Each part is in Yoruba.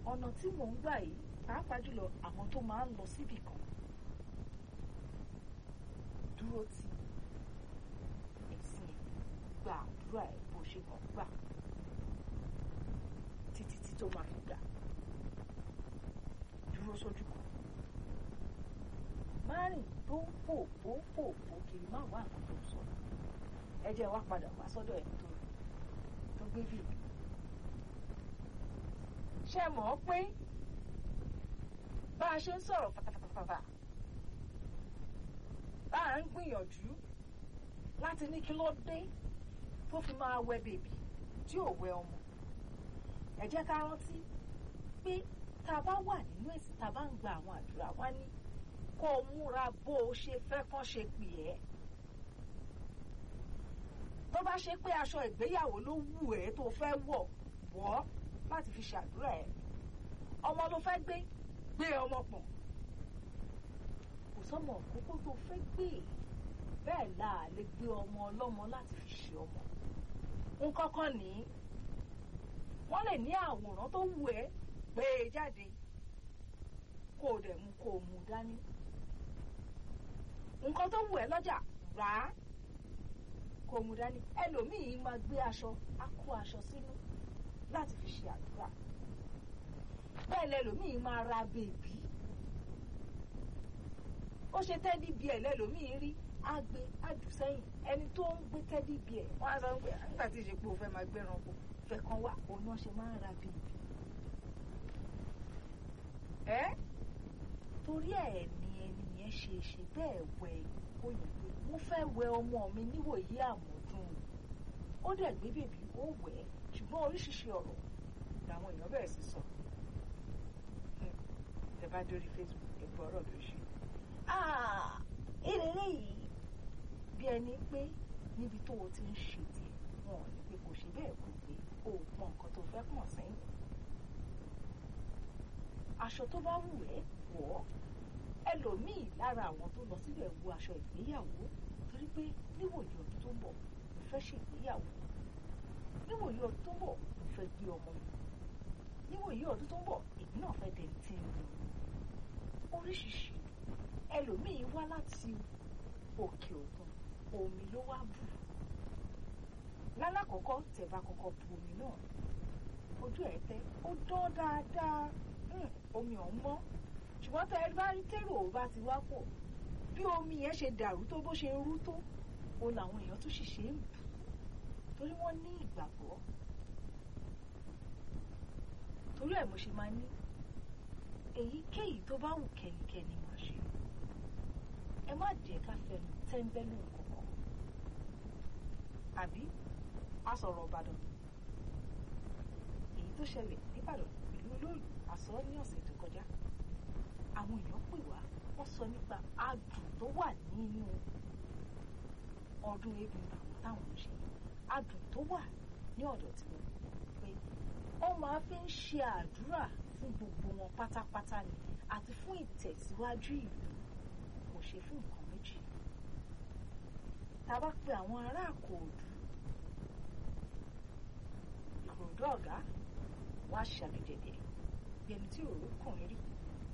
ọ̀nà tí mò ń gbà yìí pàápàá jùlọ àwọn tó máa ń lọ síbì kan dúró ti ẹ̀sìn gba àdúrà ẹ̀ bó ṣe mọ̀ gbà títí tí tó máa fi gbà dúró sójú kan márùn tó ń fò kiri má wá nǹkan tó ń sọ ẹ jẹ́ wá padà wá sọ́dọ̀ ẹ̀ tó gbé bí ṣe mọ̀ ọ́ pé bá a ṣe ń sọ̀rọ̀ fàtàfàtàfàtà bá a ń gbìyànjú láti ní kí ló dé tó fi máa wẹ bèbí tí ò wẹ ọmọ ẹ jẹ́ ká rántí pé tá a bá wà nínú ẹ̀sìn tá a bá ń gba àwọn àdúrà wá ní kó o múra bó o ṣe fẹ́ kán ṣe pè ẹ́ tó bá ṣe pé aṣọ ìgbéyàwó ló wù ẹ́ tó fẹ́ wọ̀ láti fi ṣàdúrà ẹ̀ ọmọ ló fẹ́ gbé ọmọ pọ̀n kò sọ́mọ kókó tó fẹ́ gbé bẹ́ẹ̀ là lè gbé ọmọ ọlọ́mọ láti fi ṣe ọmọ nǹkan kan ní wọ́n lè ní àwòrán tó wù ẹ́ gbé e jáde kó o dẹ̀ mú kó o mú dání nǹkan tó wù ẹ́ lọ́jà rà á kó o mú dání ẹlòmíì máa gbé aṣọ á kó aṣọ sínú láti fi ṣe àdúrà bẹ́ẹ̀ lẹ́lòmíì máa ra bèbí ó ṣe tẹ́dí bí ẹ̀ lẹ́lòmíì rí á gbé ájù sẹ́yìn ẹni tó ń gbé tẹ́dí bí ẹ̀ wọ́n á sọ pé nígbà tí ìṣe pé o fẹ́ máa gbẹ́ran kó fẹ́ kan wá òun náà ṣe máa ń ra bèbí torí ẹ̀ ni ẹni yẹn ṣe bẹ́ẹ̀ wẹ ó yẹ pé mo fẹ́ wẹ ọmọ mi níwòyí àmọ́dún ó dẹ̀ gbé bèbí ó wẹ̀ ẹ́ ṣùgbọ́n oríṣiríṣi ọ̀rọ̀ làwọn èèyàn bẹ̀rẹ̀ sí sọ ẹ bá dórí Facebook ẹ gbọ́ ọ̀rọ̀ lóṣù ìrẹ̀lẹ̀ yìí bí ẹni pé níbi tó o ti ń ṣe tiẹ̀ wọn ò ní pé kò ṣe bẹ́ẹ̀ kò pé o mọ nǹkan tó fẹ́ pọ̀ sẹ́yìn aṣọ tó bá wù ẹ́ wọ̀ ọ́ ẹlòmíì lára àwọn tó lọ síbẹ̀ wo aṣọ ìgbéyàwó torí pé níwòye ọdún tó ń bọ̀ mo fẹ́ ṣègbéyàwó níwòye ọdún tó ń bọ̀ mo fẹ́ gbé ọmọ mi níwòye ọdún tó ń bọ̀ èmi náà fẹ́ dẹni tí ń lò oríṣiríṣi ẹlòmíì wá láti òkè òkun omi ló wá bù lálákọ̀ọ́kọ́ tẹ̀ bá kọ́kọ́ bu omi náà ojú ẹ̀ tẹ́ ó dán dáadáa omi ọ̀hún mọ́ ṣùgbọ́n tẹ́ ẹ bá rí tèrò bá ti wá pọ̀ bí omi yẹn ṣe dàrú tó bó ṣe ń rú tó o làwọn èèyàn tó sì ṣe ń bù torí wọ́n ní ìgbàgbọ́ torí ẹ̀ mo ṣe máa ní èyíkéyìí tó bá wù kẹ́nikẹ́ni máa ṣe ẹ má jẹ́ ká fẹnu tẹ́ńbẹ́lú nǹkan àbí a sọ̀rọ̀ Ìbàdàn èyí tó ṣẹlẹ̀ níbàdàn ìlú olóòlù àsọ ní ọ̀sẹ̀ tó kọjá àwọn èèyàn pè wá wọ́n sọ nípa adùn tó wà nínú ọdún eégún àwọn táwọn ń ṣe adùn tó wà ní ọ̀dọ̀ tí wọ́n pé wọ́n máa fi ń ṣe àdúrà fún gbogbo wọn pátápátá ni àti fún ìtẹ̀síwájú ìlú kò ṣe fún nǹkan méjì tá a bá pe àwọn ará Ìkòròdú ọ̀gá wá ṣàgẹ̀dẹ̀ bí ẹni tí òru kùnrin rí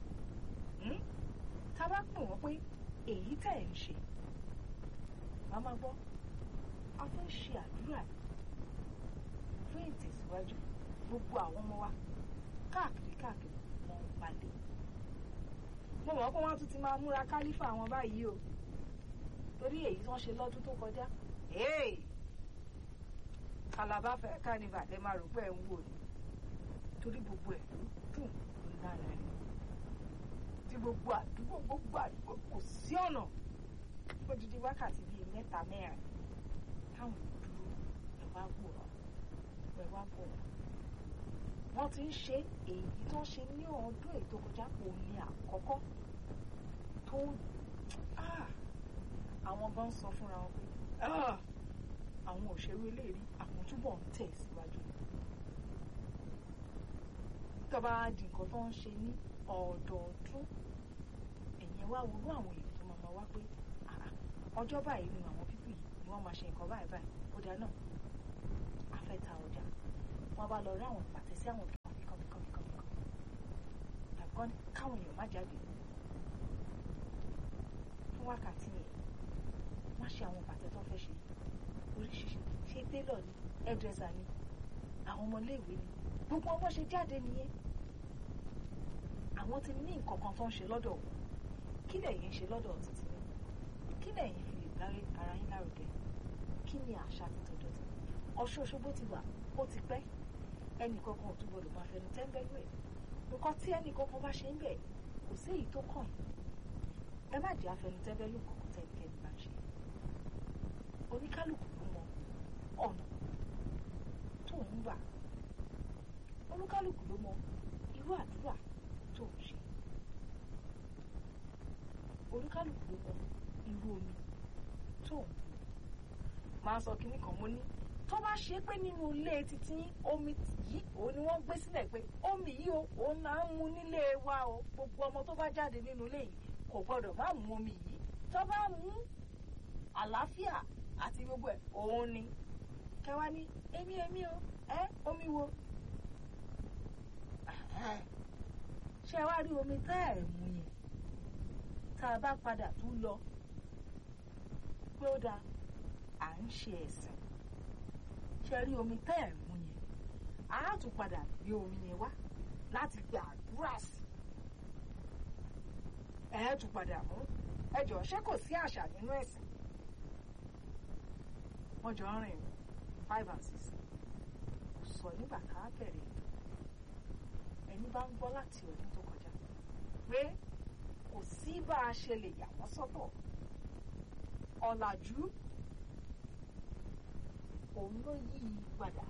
tá a bá pè wọ́n pé èyí tẹ̀ ń ṣe wàá máa gbọ́ a fẹ́ ṣe àdúrà fún ìtẹ̀síwájú gbogbo àwọn ọmọ wa káàkiri wọn ń palẹ̀ mo mọ̀ pé wọ́n tún ti máa múra kálífà àwọn báyìí o torí èyí tí wọ́n ṣe lọ́dún tó kọjá Calabar fẹ́ carnival lè máa rò pé ẹ̀ ń wò ni torí gbogbo ẹ̀ dùn ńlá rẹ̀ tí gbogbo àdúgbò kò sí ọ̀nà ó di wákàtí bíi 3-4 táwọn dúró ẹ wá wòrán wọ́n ti ń ṣe èyí tó ń ṣe ní ọdún èyí tó kọjá òun ní àkọ́kọ́ tó àwọn gan sọ fúnra wọn pé àwọn òṣèré eléyìí àwọn túbọ̀ ń tẹ̀ síwájú tó bá di nǹkan tó ń ṣe ní ọdọọdún ẹ̀yìn wá wúrú àwọn èèyàn tó máa wá pé ọjọ́ báyìí ni àwọn pípì ni wọ́n máa ṣe nǹkan báyìí ó dáa náà a fẹ́ ta ọjà wọ́n bá lọ rí àwọn pàtẹ sí àwọn kan kan káwọn èèyàn má jáde fún wákàtí yẹn. Wọ́n ṣe àwọn bàtẹ́ tó fẹ́ ṣe oríṣiríṣi, ṣe télọ̀ ni, hairdresser ni, àwọn ọmọléèwé ni, gbogbo ọmọ ṣe jáde nìyẹn. Àwọn ti ní nǹkan kan tó ń ṣe lọ́dọ̀ wọn. Kí lẹ̀yin ṣe lọ́dọ̀ títí ní? Kí lẹ̀yin fi lè gbáre ara yín lárugẹ? Kí ni àṣà títọ́jọ́ tí? Ọ̀ṣun Òṣogbo ti wà, ó ti pẹ́. Ẹnì kankan ò tún gbọdọ̀ máa fẹnu tẹ́ńbẹ́lú ẹ̀. Nǹkan tí ẹnì kankan bá ṣe ń bẹ̀, kò sí èyí tó kàn yín. Ẹ má jẹ́ afẹnu tẹ́ńbẹ́lú kankan tẹ́nikẹ́ni bá ń ṣe. Oníkálùkù ló mọ ọ̀nà tó ń gbà. Oníkálùkù ló mọ irú àdúrà tó ń ṣe. Oníkálùkù ló mọ irú omi tó ń mu. Máa sọ kinní kan, mo ní tó bá ṣe pé nínú ilé títí omi yìí òun ni wọ́n gbé sílẹ̀ pé omi yìí o òun náà ń mu nílé wa o, gbogbo ọmọ tó bá jáde nínú ilé yìí kò gbọdọ̀ má mu omi yìí. Tó bá mú àlàáfíà àti gbogbo ẹ̀ òun ni. Kẹwa ní èmi o, omi wo? Ṣé wá rí omi tá ẹ̀ mú yẹn? Tá a bá padà tún lọ pé ó dáa, à ń ṣe ẹ̀sìn. Ṣé rí omi tá ẹ̀ mú yẹn? A tún padà gbé omi yẹn wá láti gba àdúrà sí. Ẹ tún padà mú. Ẹ jọ̀ọ́, ṣé kò sí àṣà nínú ẹ̀sìn? Wọ́n jọ ń rìn 5 and 6. Kò sọ nígbà ká bẹ̀rẹ̀ ètò. Ẹni bá ń gbọ́ láti ọdún tó kọjá pé kò sí bá a ṣe lè yà wọ́n sọ́tọ̀. Ọ̀làjú òun ló yí i padà.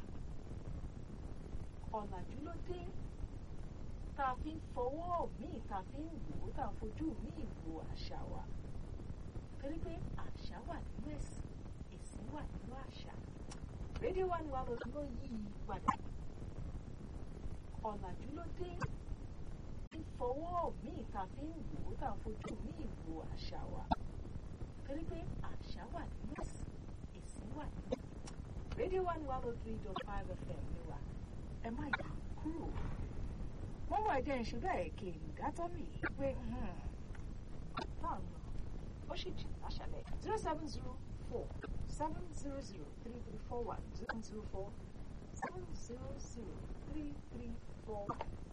Ọ̀làjú ló dé tá a fi ń fọwọ́ míì, tá a fi ń wò ó, tá a fojú míì wo àṣà wa. Torí pé àṣà wà nínú ẹ̀sìn, ẹ̀sìn wà nínú àṣà. Rédíò One ló yí i padà. Ọ̀làjú ló dé fi fọwọ́ míì, tá a fi ń wò ó, tá a fojú míì wo àṣà wa. Torí pé àṣà wà nínú ẹ̀sìn, ẹ̀sìn wà nínú. Rédíò One 103.5 FM ni wà. Ẹ má yà kúrò. Wọ́n wà jẹ́ ìṣúná ẹ̀kẹ́ ìdátọ́ mi pé náà lọ. Ó sì jì láṣàlẹ̀ 0704-700-3341 004-700-3341.